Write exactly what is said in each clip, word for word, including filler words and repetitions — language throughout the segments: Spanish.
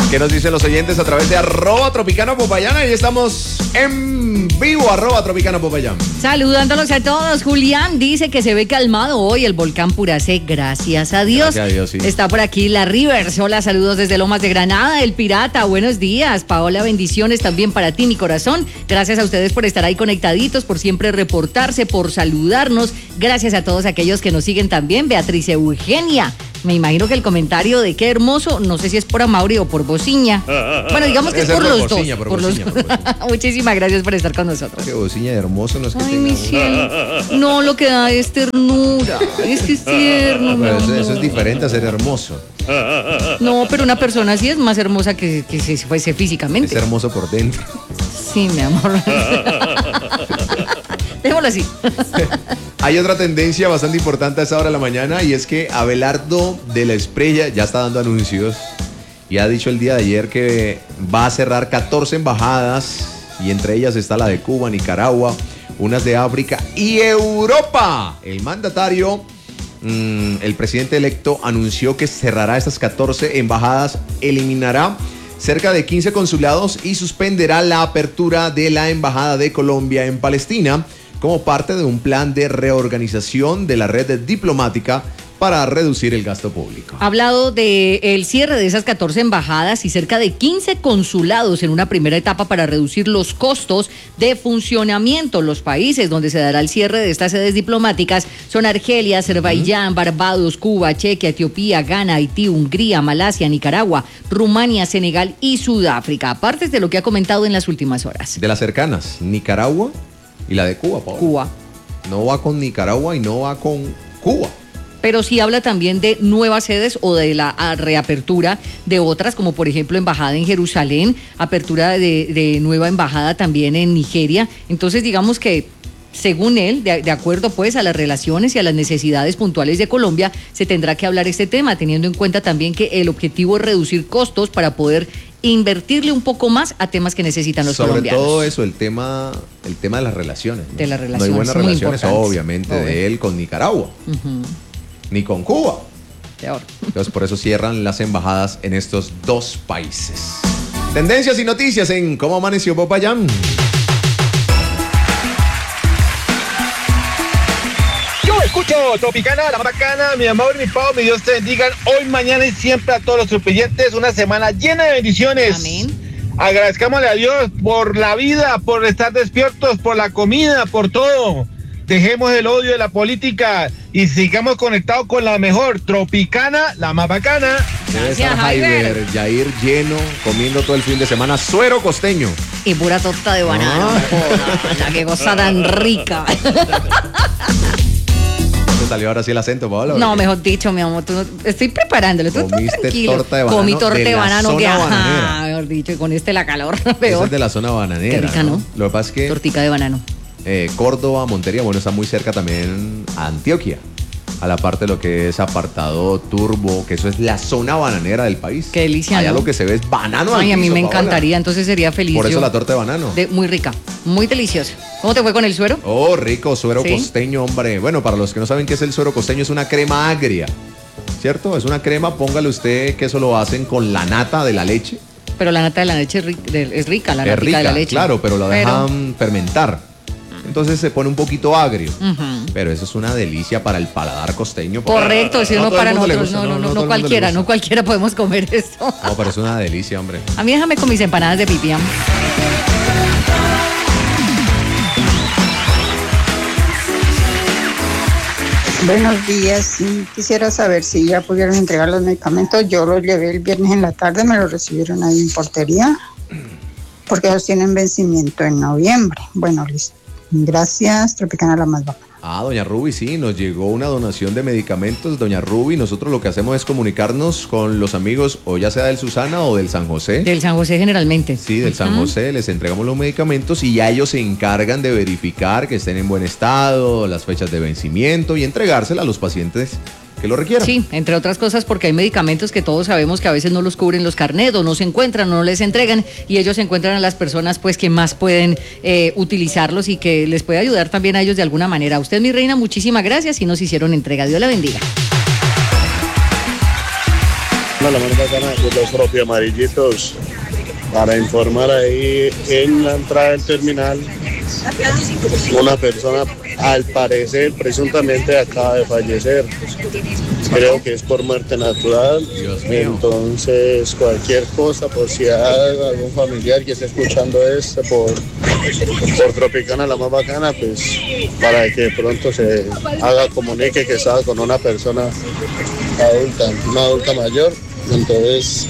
¿Qué nos dicen los oyentes a través de arroba Tropicana Popayán? Ahí estamos en vivo, arroba Tropicana Popayán. Saludándolos a todos. Julián dice que se ve calmado hoy el volcán Puracé. Gracias a Dios. Gracias a Dios, sí. Está por aquí la Rivers. Hola, saludos desde Lomas de Granada. El Pirata, buenos días. Paola, bendiciones también para ti, mi corazón. Gracias a ustedes por estar ahí conectaditos, por siempre reportarse, por saludarnos. Gracias a todos aquellos que nos siguen también. Beatriz Eugenia. Me imagino que el comentario de qué hermoso, no sé si es por Amaury o por Bociña. Bueno, digamos que es por, por los Bociña, dos. Por por Bociña, los... por Bociña. Muchísimas gracias por estar con nosotros. Que Bociña de hermoso no es que Ay, tenga... mi cielo. No, lo que da es ternura. Es que es tierno. Pero eso, eso es diferente a ser hermoso. No, pero una persona así es más hermosa que, que si fuese físicamente. Es hermoso por dentro. Sí, mi amor. Déjalo así. Hay otra tendencia bastante importante a esa hora de la mañana y es que Abelardo de la Espriella ya está dando anuncios y ha dicho el día de ayer que va a cerrar catorce embajadas y entre ellas está la de Cuba, Nicaragua, unas de África y Europa. El mandatario, mmm, el presidente electo, anunció que cerrará estas catorce embajadas, eliminará cerca de quince consulados y suspenderá la apertura de la Embajada de Colombia en Palestina como parte de un plan de reorganización de la red diplomática para reducir el gasto público. Ha hablado del cierre de esas catorce embajadas y cerca de quince consulados en una primera etapa para reducir los costos de funcionamiento. Los países donde se dará el cierre de estas sedes diplomáticas son Argelia, Azerbaiyán, uh-huh. Barbados, Cuba, Chequia, Etiopía, Ghana, Haití, Hungría, Malasia, Nicaragua, Rumania, Senegal y Sudáfrica. Aparte de lo que ha comentado en las últimas horas. De las cercanas, Nicaragua y la de Cuba, Paola. Cuba. No va con Nicaragua y no va con Cuba. Pero sí habla también de nuevas sedes o de la reapertura de otras, como por ejemplo embajada en Jerusalén, apertura de, de nueva embajada también en Nigeria. Entonces digamos que según él, de, de acuerdo pues a las relaciones y a las necesidades puntuales de Colombia, se tendrá que hablar este tema, teniendo en cuenta también que el objetivo es reducir costos para poder invertirle un poco más a temas que necesitan los Sobre colombianos. Sobre todo eso, el tema, el tema de las relaciones, ¿no? De las relaciones. No hay buenas relaciones, obviamente, Obvio. de él con Nicaragua, uh-huh. ni con Cuba. Peor. Entonces, por eso cierran las embajadas en estos dos países. Tendencias y noticias en ¿Cómo amaneció Popayán? Escucho Tropicana, la bacana, mi amor, mi Pau, mi Dios te bendiga hoy, mañana y siempre a todos los tropillantes. Una semana llena de bendiciones. Amén. Agradezcámosle a Dios por la vida, por estar despiertos, por la comida, por todo. Dejemos el odio de la política y sigamos conectados con la mejor Tropicana, la más bacana. Debe estar Jaiber, Yair lleno, comiendo todo el fin de semana suero costeño. Y pura torta de banano. Ah. Oh, la que cosa tan rica. Salió ahora sí el acento, Paola. No, mejor dicho, mi amor, tú no, estoy preparándolo. Tú Comiste tranquilo. torta de banano. Comí torta de, de banano que ajá, mejor dicho, y con este la calor peor. Esa es de la zona bananera. Qué rica, ¿no? ¿no? Lo que pasa es que tortica de banano. Eh, Córdoba, Montería, bueno, está muy cerca también a Antioquia, a la parte de lo que es Apartado, Turbo, que eso es la zona bananera del país. Qué delicia, allá ¿no? lo que se ve es banano. Ay, al a mí piso, me Paola. encantaría, entonces sería feliz. Por eso yo. la torta de banano. De, muy rica, muy deliciosa. ¿Cómo te fue con el suero? Oh, rico, suero ¿Sí? costeño, hombre. Bueno, para los que no saben qué es el suero costeño, es una crema agria, ¿cierto? Es una crema, póngale usted que eso lo hacen con la nata de la leche. Pero la nata de la leche es rica, es rica la es nata rica, de la leche. Claro, pero la dejan pero... fermentar. Entonces se pone un poquito agrio. Uh-huh. Pero eso es una delicia para el paladar costeño. Correcto, si no, no para nosotros. Gusta, no, no, no, no, no cualquiera, no cualquiera podemos comer esto. No, pero es una delicia, hombre. A mí déjame con mis empanadas de pipián. Buenos días, sí, quisiera saber si ya pudieron entregar los medicamentos. Yo los llevé el viernes en la tarde, me los recibieron ahí en portería, porque ellos tienen vencimiento en noviembre. Bueno, listo. Gracias, Tropicana la más bacana. Ah, doña Ruby, sí, nos llegó una donación de medicamentos, doña Ruby. Nosotros lo que hacemos es comunicarnos con los amigos, o ya sea del Susana o del San José. Del San José generalmente. Sí, del uh-huh. San José, les entregamos los medicamentos y ya ellos se encargan de verificar que estén en buen estado, las fechas de vencimiento y entregársela a los pacientes que lo requieran. Sí, entre otras cosas porque hay medicamentos que todos sabemos que a veces no los cubren los carnet o no se encuentran, no les entregan y ellos encuentran a las personas pues que más pueden eh, utilizarlos y que les puede ayudar también a ellos de alguna manera. A usted, mi reina, muchísimas gracias y nos hicieron entrega. Dios la bendiga. La más bacana de los propios amarillitos para informar ahí en la entrada del terminal. Una persona, al parecer, presuntamente acaba de fallecer. Creo que es por muerte natural. Entonces, cualquier cosa, por si hay algún familiar que esté escuchando esto por, por Tropicana, la más bacana, pues para que pronto se haga, comunique que estaba con una persona adulta, una adulta mayor. Entonces,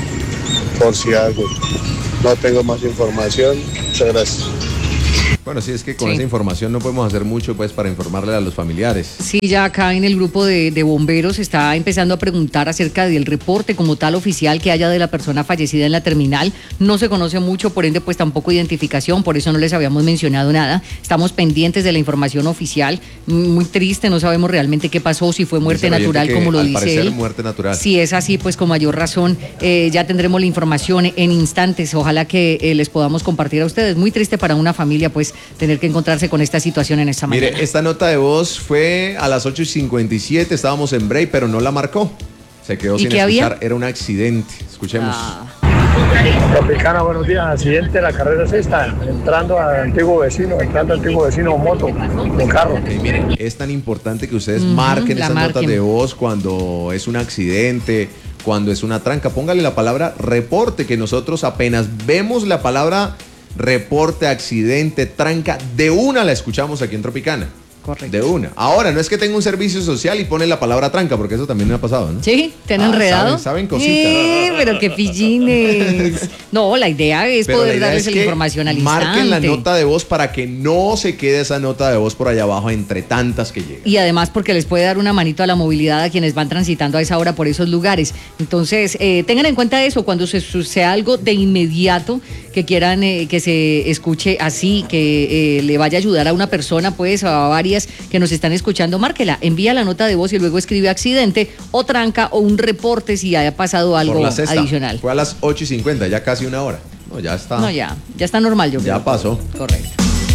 por si algo, no tengo más información. Muchas gracias. Bueno, sí, es que con Sí. esa información no podemos hacer mucho pues para informarle a los familiares. Sí, ya acá en el grupo de, de bomberos está empezando a preguntar acerca del reporte como tal oficial que haya de la persona fallecida en la terminal. No se conoce mucho, por ende pues tampoco identificación, por eso no les habíamos mencionado nada. Estamos pendientes de la información oficial. Muy triste, no sabemos realmente qué pasó, si fue muerte Dice el oyente natural que, como lo al dice parecer, él. muerte natural. Si es así, pues con mayor razón eh, ya tendremos la información en instantes. Ojalá que eh, les podamos compartir a ustedes. Muy triste para una familia pues tener que encontrarse con esta situación en esta mañana. Mire, esta nota de voz fue a las ocho y cincuenta y siete, estábamos en break, pero no la marcó. Se quedó ¿Y sin qué escuchar, había? era un accidente. Escuchemos. Ah, Tropicana, buenos días. Accidente de la carrera sexta, entrando al antiguo vecino, entrando al antiguo vecino moto, en carro. Ok, mire, es tan importante que ustedes Ujú, marquen la esas notas marquen. de voz cuando es un accidente, cuando es una tranca. Póngale la palabra reporte, que nosotros apenas vemos la palabra reporte, accidente, tranca, de una la escuchamos aquí en Tropicana. correcto. De una. Ahora, no es que tenga un servicio social y pone la palabra tranca, porque eso también me ha pasado, ¿no? ¿Sí? ¿Te han Ah, enredado? saben- saben cositas. Eh, pero qué pillines. No, la idea es Pero poder la idea darles es la que información al marquen la instante. nota de voz para que no se quede esa nota de voz por allá abajo entre tantas que llegan. Y además porque les puede dar una manito a la movilidad a quienes van transitando a esa hora por esos lugares. Entonces, eh, tengan en cuenta eso, cuando se suceda algo de inmediato que quieran eh, que se escuche así, que eh, le vaya a ayudar a una persona, pues a varias que nos están escuchando, márquela, envía la nota de voz y luego escribe accidente o tranca o un reporte si haya pasado algo Por la sexta. adicional. Fue a las ocho y cincuenta, ya casi una hora. No, ya está. No, ya, ya está normal, yo Ya creo. pasó. Correcto.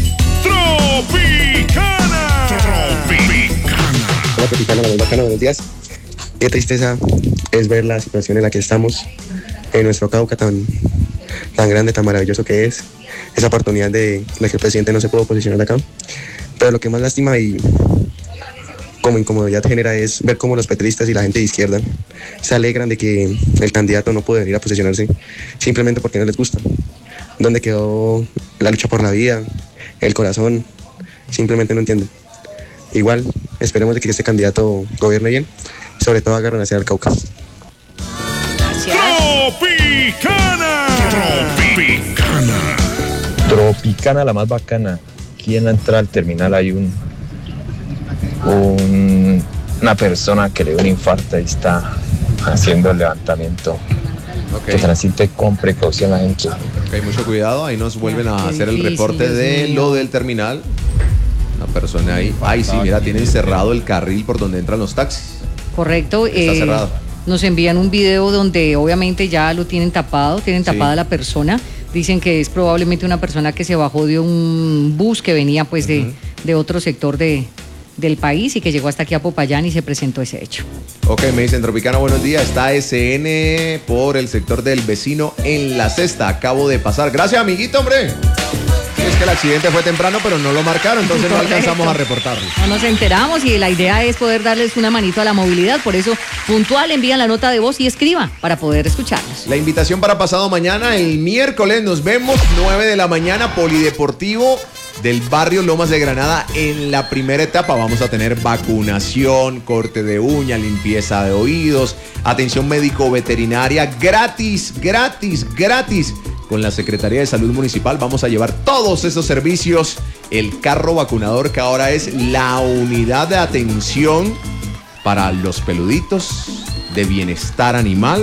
Tropicana. Tropicana. Hola, Tropicana, la más bacana, buenos días. Qué tristeza es ver la situación en la que estamos en nuestro Cauca tan, tan grande, tan maravilloso que es. Esa oportunidad de, de que el presidente no se pudo posicionar acá. Pero lo que más lástima y como incomodidad genera es ver cómo los petristas y la gente de izquierda se alegran de que el candidato no puede venir a posicionarse simplemente porque no les gusta. ¿Dónde quedó la lucha por la vida, el corazón? Simplemente no entiendo. Igual, esperemos de que este candidato gobierne bien, sobre todo haga renacer al Cauca. Gracias. Tropicana. Tropicana. Tropicana, la más bacana. Aquí en la entrada al terminal hay un, un una persona que le dio un infarto y está haciendo el levantamiento. Que Ok, transite con precaución la gente. ok, mucho cuidado. Ahí nos vuelven a Qué hacer el difícil, reporte Dios de mío. lo del terminal. Una persona ahí. Ay, sí, mira, tienen cerrado el carril por donde entran los taxis. Correcto. Está cerrado. Nos envían un video donde obviamente ya lo tienen tapado, tienen Sí. tapada la persona. Dicen que es probablemente una persona que se bajó de un bus que venía pues de, Ujú. de otro sector de, del país y que llegó hasta aquí a Popayán y se presentó ese hecho. Ok, me dicen Tropicana, buenos días. Está S N por el sector del vecino en la cesta. Acabo de pasar. Gracias, amiguito, hombre. Sí, es que el accidente fue temprano, pero no lo marcaron, entonces no Correcto. alcanzamos a reportarlo. No nos enteramos y la idea es poder darles una manito a la movilidad, por eso puntual envían la nota de voz y escriba para poder escucharlos. La invitación para pasado mañana, el miércoles, nos vemos, nueve de la mañana, Polideportivo del barrio Lomas de Granada. En la primera etapa vamos a tener vacunación, corte de uña, limpieza de oídos, atención médico-veterinaria, gratis, gratis, gratis. Con la Secretaría de Salud Municipal vamos a llevar todos esos servicios. El carro vacunador, que ahora es la unidad de atención para los peluditos, de bienestar animal,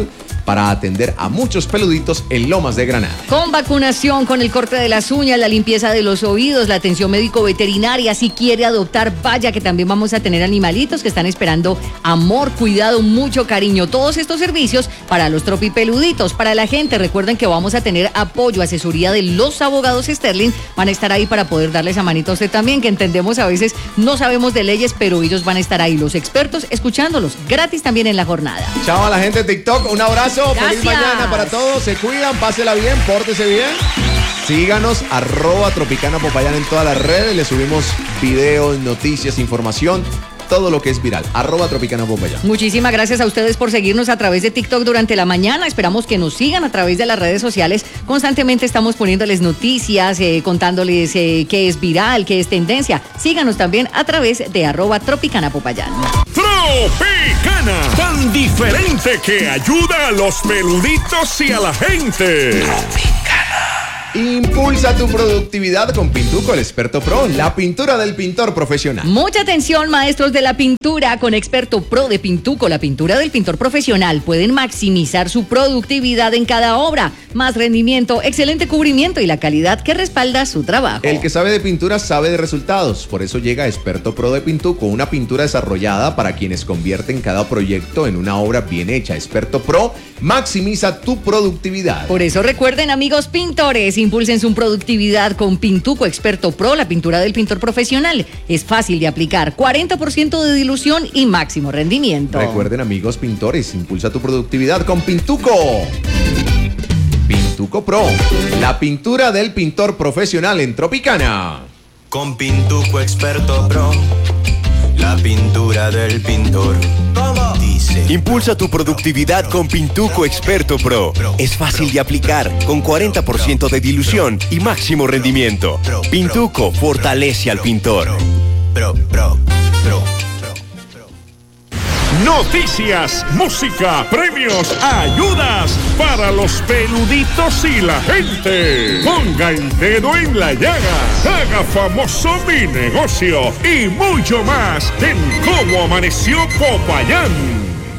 para atender a muchos peluditos en Lomas de Granada. Con vacunación, con el corte de las uñas, la limpieza de los oídos, la atención médico-veterinaria. Si quiere adoptar, vaya que también vamos a tener animalitos que están esperando amor, cuidado, mucho cariño. Todos estos servicios para los tropipeluditos, para la gente. Recuerden que vamos a tener apoyo, asesoría de los abogados Sterling. Van a estar ahí para poder darles a manito a usted también, que entendemos a veces no sabemos de leyes, pero ellos van a estar ahí, los expertos, escuchándolos gratis también en la jornada. Chao a la gente de TikTok, un abrazo. Gracias. Feliz mañana para todos, se cuidan, pásela bien, pórtese bien. Síganos, arroba Tropicana Popayán en todas las redes, le subimos videos, noticias, información, todo lo que es viral, arroba Tropicana Popayán. Muchísimas gracias a ustedes por seguirnos a través de TikTok durante la mañana. Esperamos que nos sigan a través de las redes sociales. Constantemente estamos poniéndoles noticias, eh, contándoles eh, qué es viral, qué es tendencia. Síganos también a través de arroba Tropicana Popayán. Tropicana, tan diferente que ayuda a los peluditos y a la gente. Impulsa tu productividad con Pintuco, el experto pro, la pintura del pintor profesional. Mucha atención, maestros de la pintura. Con Experto Pro de Pintuco, la pintura del pintor profesional, pueden maximizar su productividad en cada obra. Más rendimiento, excelente cubrimiento y la calidad que respalda su trabajo. El que sabe de pintura sabe de resultados. Por eso llega Experto Pro de Pintuco, una pintura desarrollada para quienes convierten cada proyecto en una obra bien hecha. Experto Pro maximiza tu productividad. Por eso recuerden, amigos pintores, impulsen su productividad con Pintuco Experto Pro, la pintura del pintor profesional. Es fácil de aplicar, cuarenta por ciento de dilución y máximo rendimiento. Recuerden, amigos pintores, impulsa tu productividad con Pintuco. Pintuco Pro, la pintura del pintor profesional en Tropicana. Con Pintuco Experto Pro, la pintura del pintor. Dice. Impulsa tu productividad con Pintuco Experto Pro. Es fácil de aplicar, con cuarenta por ciento de dilución y máximo rendimiento. Pintuco fortalece al pintor. Pro, pro, pro. Noticias, música, premios, ayudas para los peluditos y la gente. Ponga el dedo en la llaga, haga famoso mi negocio y mucho más en Cómo Amaneció Popayán.